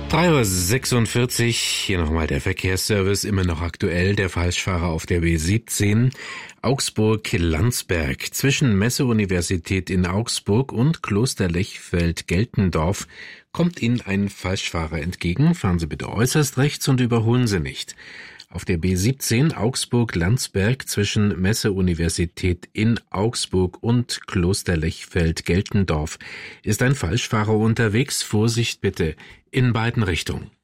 3:46 Uhr, hier nochmal der Verkehrsservice, immer noch aktuell, der Falschfahrer auf der B17, Augsburg-Landsberg. Zwischen Messe-Universität in Augsburg und Kloster Lechfeld-Geltendorf kommt Ihnen ein Falschfahrer entgegen. Fahren Sie bitte äußerst rechts und überholen Sie nicht. Auf der B17 Augsburg-Landsberg zwischen Messe-Universität in Augsburg und Kloster Lechfeld-Geltendorf ist ein Falschfahrer unterwegs. Vorsicht bitte in beiden Richtungen.